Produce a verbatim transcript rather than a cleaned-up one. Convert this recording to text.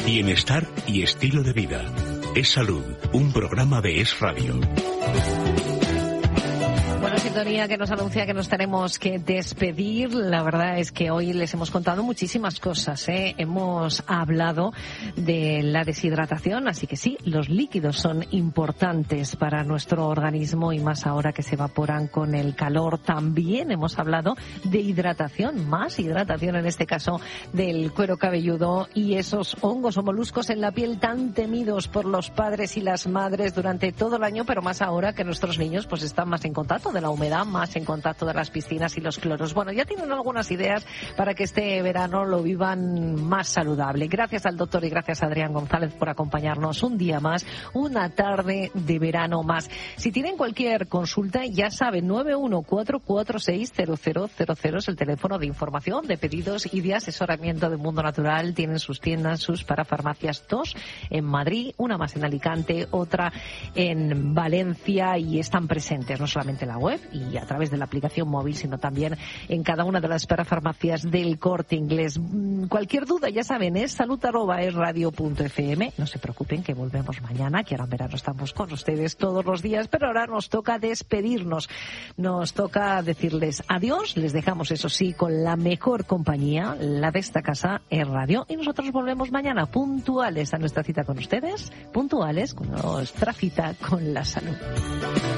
Bienestar y estilo de vida. Es Salud, un programa de Es Radio. Bueno, sintonía que nos anuncia que nos tenemos que despedir. La verdad es que hoy les hemos contado muchísimas cosas, ¿eh? Hemos hablado de la deshidratación, así que sí, los líquidos son importantes para nuestro organismo y más ahora que se evaporan con el calor. También hemos hablado de hidratación, más hidratación en este caso del cuero cabelludo y esos hongos o moluscos en la piel tan temidos por los padres y las madres durante todo el año, pero más ahora que nuestros niños pues están más en contacto de la humedad, más en contacto de las piscinas y los cloros. Bueno, ya tienen algunas ideas para que este verano lo vivan más saludable. Gracias al doctor y gracias a Adrián González por acompañarnos un día más, una tarde de verano más. Si tienen cualquier consulta, ya saben, nueve uno cuatro cuatro seis cero cero cero cero es el teléfono de información, de pedidos y de asesoramiento de Mundo Natural. Tienen sus tiendas, sus parafarmacias, dos en Madrid, una más en Alicante, otra en Valencia y están presentes no solamente en la web y a través de la aplicación móvil, sino también en cada una de las parafarmacias del Corte Inglés. Cualquier duda, ya saben, es salud arroba es radio punto f m. No se preocupen que volvemos mañana, que ahora en verano estamos con ustedes todos los días, pero ahora nos toca despedirnos. Nos toca decirles adiós. Les dejamos, eso sí, con la mejor compañía, la de esta casa, es Radio. Y nosotros volvemos mañana puntuales a nuestra cita con ustedes, puntuales con nuestra cita con la salud.